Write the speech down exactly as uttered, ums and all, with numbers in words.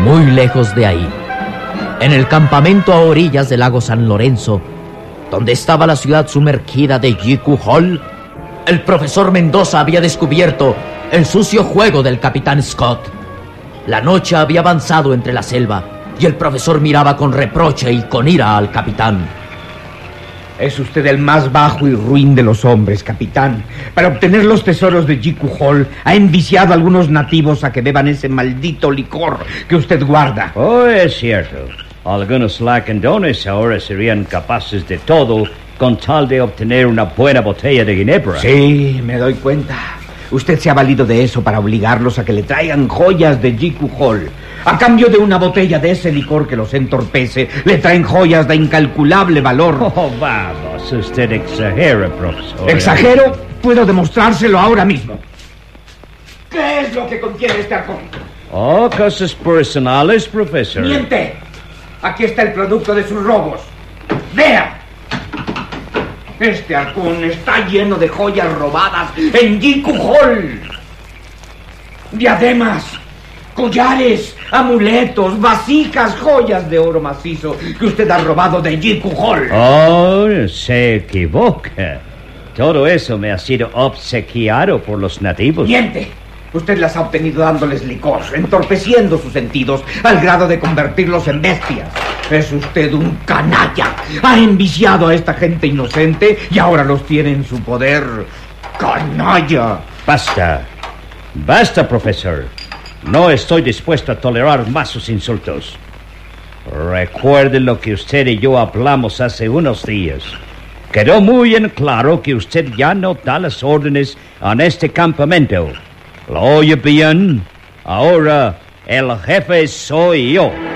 Muy lejos de ahí, en el campamento a orillas del lago San Lorenzo, donde estaba la ciudad sumergida de Jiku Hall, el profesor Mendoza había descubierto el sucio juego del capitán Scott. La noche había avanzado entre la selva y el profesor miraba con reproche y con ira al capitán. Es usted el más bajo y ruin de los hombres, capitán. Para obtener los tesoros de Jiku Hall, ha enviciado a algunos nativos a que beban ese maldito licor que usted guarda. Oh, es cierto. Algunos lacandones ahora serían capaces de todo con tal de obtener una buena botella de ginebra. Sí, me doy cuenta. Usted se ha valido de eso para obligarlos a que le traigan joyas de Jiku Hall. A cambio de una botella de ese licor que los entorpece, le traen joyas de incalculable valor. Oh, vamos, usted exagera, profesor. ¿Exagero? Puedo demostrárselo ahora mismo. ¿Qué es lo que contiene este arcón? Oh, cosas personales, profesor. ¡Miente! Aquí está el producto de sus robos. ¡Vea! Este arcón está lleno de joyas robadas en Jiku Hall. Diademas, collares, amuletos, vasijas, joyas de oro macizo que usted ha robado de Jiku Hall. Oh, se equivoca. Todo eso me ha sido obsequiado por los nativos. ¡Miente! Usted las ha obtenido dándoles licor, entorpeciendo sus sentidos al grado de convertirlos en bestias. Es usted un canalla. Ha enviciado a esta gente inocente y ahora los tiene en su poder. ¡Canalla! Basta. Basta, profesor. No estoy dispuesto a tolerar más sus insultos. Recuerde lo que usted y yo hablamos hace unos días. Quedó muy en claro que usted ya no da las órdenes en este campamento. ¿Lo oye bien? Ahora el jefe soy yo.